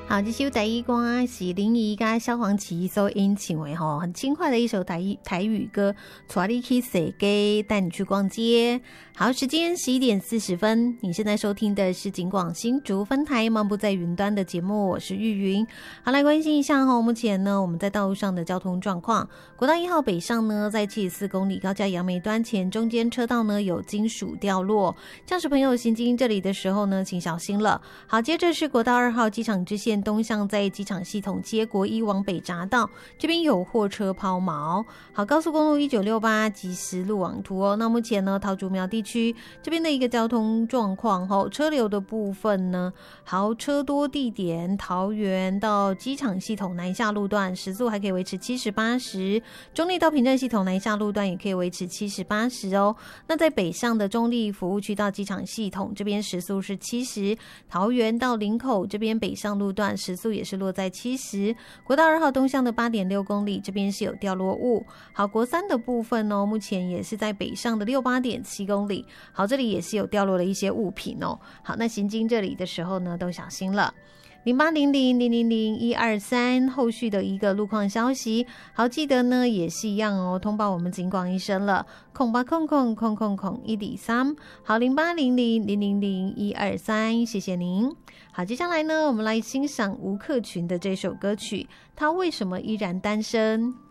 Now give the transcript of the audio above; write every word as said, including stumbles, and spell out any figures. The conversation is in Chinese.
好，这首台语歌是林怡跟萧煌奇所演唱的吼，很轻快的一首台语台语歌，带你去世界，带你去逛街。好，时间十一点四十分，你现在收听的是警广新竹分台漫步在云端的节目，我是玉云。好，来关心一下吼，目前呢我们在道路上的交通状况，国道一号北上呢，在七十四公里高架杨梅端前中间车道呢有金属掉落，驾驶朋友行经这里的时候呢，请小心了。好，接着是国道二号机场支线东向，在机场系统接国一往北匝道这边有货车抛锚。好，高速公路一九六八及时路网图哦。那目前呢，桃竹苗地区这边的一个交通状况后，车流的部分呢，好，车多地点，桃园到机场系统南下路段时速还可以维持七十八十，中立到平镇系统南下路段也可以维持七十八十哦。那在北上的中立服务区到机场系统这边时速是七十，桃园到林口这边北上路段时速也是落在七十。国道二号东向的 八点六公里这边是有掉落物。好，国三的部分哦，目前也是在北上的 六十八点七公里。好，这里也是有掉落了一些物品哦。好，那行经这里的时候呢，都小心了。零八零零零零零一二三后续的一个路况消息，好，记得呢也是一样哦，通报我们警广一声了，空八空空空空空一里三，好，零八零零零零零一二三，谢谢您。好，接下来呢，我们来欣赏吴克群的这首歌曲，他为什么依然单身。